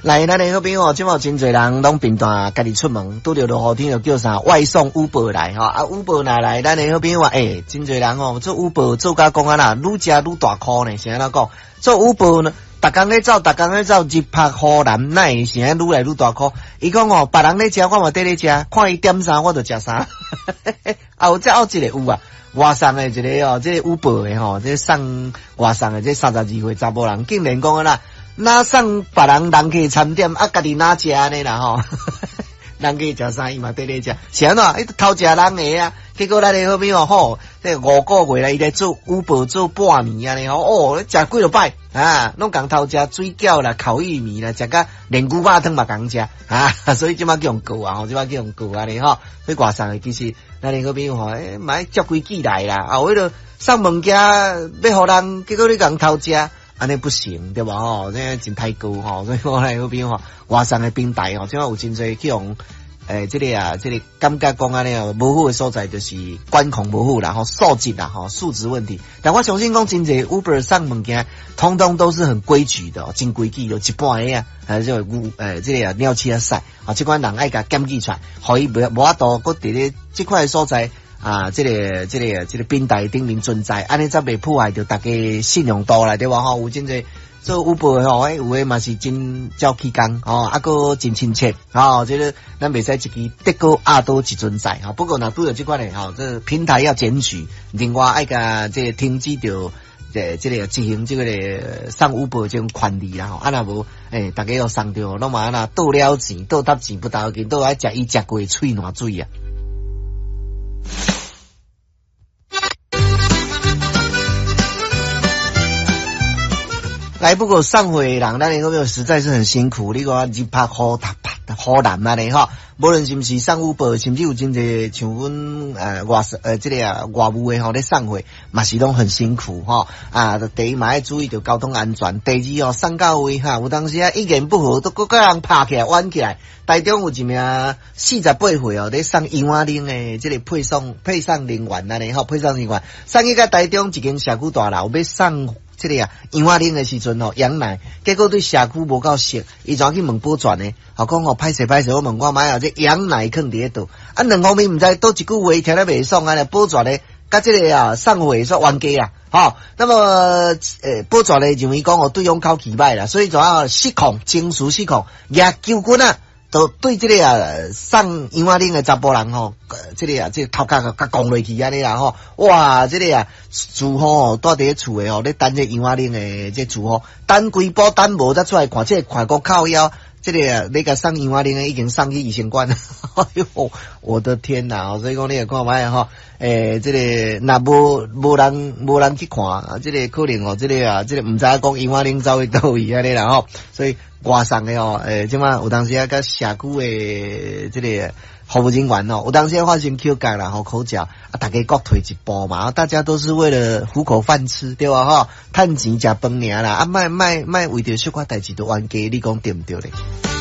来，咱的好朋友，即马真侪人拢频段家己出门，拄着落雨天就叫啥外送 Uber 来吼，啊 Uber 来，咱的好朋友话，真侪人哦，做 Uber 做甲讲啊啦，愈食愈大箍呢，是安怎讲？做 Uber 呢，逐工咧走，日拍雨淋，哪会是愈来愈大箍？伊讲哦，别人咧食，我嘛伫咧食，看伊点啥我就食啥。啊，有一个有啊。外送的一个哦，这个 Uber 的吼，这送外送的这32岁查某人，竟然讲啦，哪送别人客餐点，啊，家己哪食呢啦吼？人家食啥伊嘛得咧食，是安怎？伊偷食人的啊，结果咱的好朋友吼，这5个月来伊在做 Uber 做半年啊，吼哦，食几落摆啊，拢共偷食水饺啦、烤玉米啦，食甲连牛肉汤嘛共食啊，所以即马叫人告啊，即马叫人告啊咧吼，所以外送的其实。咱的好朋友吼，买接规矩来啦，啊，为了送物件要互人，结果你共偷食，安尼不行，对吧？吼，这真太高吼，所以我来好朋友吼，外送的平台吼，即马有真侪去用，这个感觉讲安尼哦，无好的所在就是管控无好啦，吼，素质啦，吼，素质问题。但我相信讲真侪 Uber 送物件，通通都是很规矩的，真规矩，就一半个啊。这个鸟鼠啊屎啊，这款人爱甲检举出来，互伊无法度，搁伫咧这块所在啊，这个平台顶面存在，安尼才袂破坏着大家信用度啦，对吧？吼，有真侪做 Uber 的吼，有诶嘛是真照起工哦，啊个真亲切哦，这个咱袂使一支得过压倒一存在哈。不过若拄着这款诶吼，这平台要检举，另外爱甲这个停止着。这个执行这个送 Uber 这种权利啦吼，啊若无大家要送着，拢嘛那倒了钱，倒搭钱不倒钱，倒爱食伊食过喙烂水啊。来，不过送货的人，咱那个实在是很辛苦。你讲日拍雨淋啊咧吼，无论是毋是送 Uber，甚至有真侪像阮这个外务的吼咧送货，嘛是拢很辛苦吼。啊，第一嘛要注意着交通安全，第二送到位哈，有当时啊意见不合，都各人拍起来弯起来。台中有一名48岁哦，咧送杨华玲的这个配送人员啊咧吼，配送人员送去甲台中一间社区大楼要送。这个杨华玲的时阵吼，羊奶，结果对社区无够熟，伊怎去问保全呢？讲歹势，我问我买啊，这羊奶放伫咧倒，啊两方面毋知倒一句话，听得袂爽啊！保全呢，甲这个送货说冤家啦，吼。那么保全呢认为讲对方口气歹啦，所以就要失控，情绪失控，也纠棍啊。都对这个送杨华玲的查甫人吼，这个头壳甲讲落去安尼啦吼，哇，这个住户住伫厝的吼，咧等这杨华玲的这住户，等规波等无才出来看，这看个靠腰，这个那个送杨华玲的已经送去医生馆了，哎呦，我的天哪！所以讲你也看卖吼，这个那无人去看，这个可能哦，这个唔知讲杨华玲走去倒位安尼啦吼，所以。外送的哦，即嘛有当时啊，甲社区的这个服务人员哦，有当时发生口角啦，口角啊，大家各退一步嘛，大家都是为了糊口饭吃，对吧？趁钱食饭尔啦，啊，卖为着小可代志都冤家，你讲对不对咧？